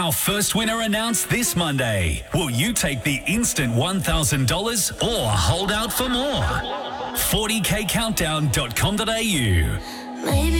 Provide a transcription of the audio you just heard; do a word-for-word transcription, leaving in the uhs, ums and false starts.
Our first winner announced this Monday. Will you take the instant one thousand dollars or hold out for more? forty k countdown dot com dot a u. Maybe